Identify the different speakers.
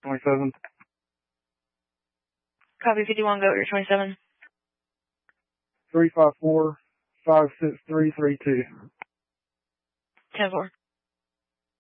Speaker 1: 27.
Speaker 2: Copy 51, go at your 27.
Speaker 1: 354-56332.
Speaker 2: 10-4.